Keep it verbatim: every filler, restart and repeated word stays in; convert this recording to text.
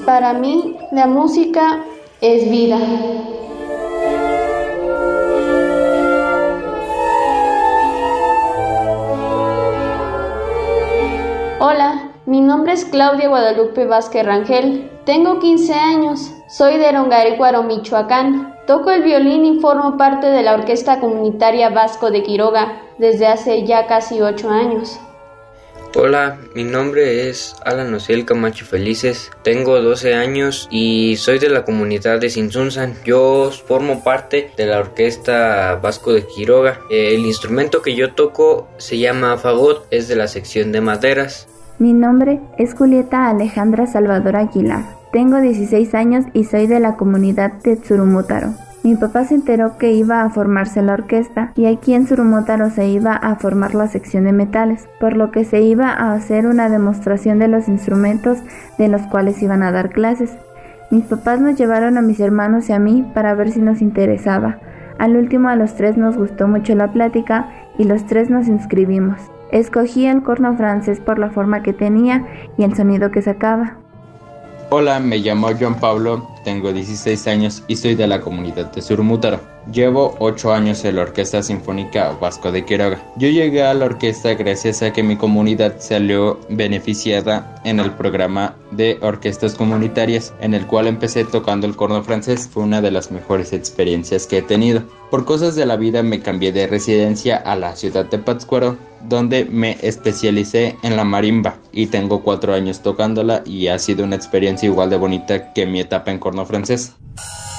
Para mí, la música es vida. Hola, mi nombre es Claudia Guadalupe Vázquez Rangel. Tengo quince años. Soy de Longarícuaro, Michoacán. Toco el violín y formo parte de la Orquesta Comunitaria Vasco de Quiroga desde hace ya casi ocho años. Hola, mi nombre es Alan Ociel Camacho Felices, tengo doce años y soy de la comunidad de Sinsunzan. Yo formo parte de la Orquesta Vasco de Quiroga. El instrumento que yo toco se llama fagot, es de la sección de maderas. Mi nombre es Julieta Alejandra Salvador Aguilar. Tengo dieciséis años y soy de la comunidad de Tsurumútaro. Mi papá se enteró que iba a formarse la orquesta y aquí en Tsurumútaro se iba a formar la sección de metales, por lo que se iba a hacer una demostración de los instrumentos de los cuales iban a dar clases. Mis papás nos llevaron a mis hermanos y a mí para ver si nos interesaba. Al último a los tres nos gustó mucho la plática y los tres nos inscribimos. Escogí el corno francés por la forma que tenía y el sonido que sacaba. Hola, me llamo Juan Pablo, tengo dieciséis años y soy de la comunidad de Tsurumútaro. Llevo ocho años en la Orquesta Sinfónica Vasco de Quiroga. Yo llegué a la orquesta gracias a que mi comunidad salió beneficiada en el programa de orquestas comunitarias, en el cual empecé tocando el corno francés. Fue una de las mejores experiencias que he tenido. Por cosas de la vida me cambié de residencia a la ciudad de Pátzcuaro, donde me especialicé en la marimba y tengo cuatro años tocándola y ha sido una experiencia igual de bonita que mi etapa en corno francés.